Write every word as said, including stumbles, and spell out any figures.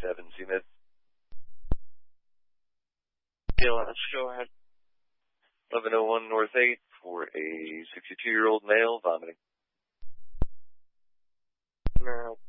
seven, Z-Med. Yeah, let's go ahead. eleven oh one North eight for a sixty-two-year-old male vomiting. Now,